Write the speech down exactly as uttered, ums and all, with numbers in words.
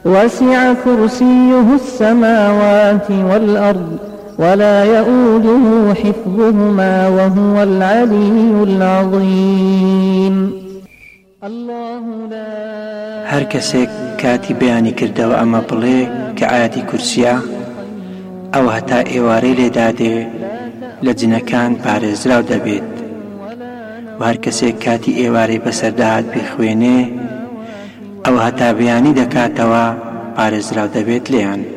وسع كرسيه السماوات والأرض ولا يؤوده حفظهما وهو العلي العظيم. الله لا هەر کەسێک کاتی بەیانی کردەوە ئەمە بڵێ کە ئاەتی کورسیە، ئەو هەتا ئێوارەی لێدادێ لە جنەکان پارێزراو دەبێت، و هەر کەسێک کاتی ئێوارەی بەسەرداهات بخوێنێ ئەو هەتا بەیانی دەکاتەوە پارێزراو دەبێت لێیان.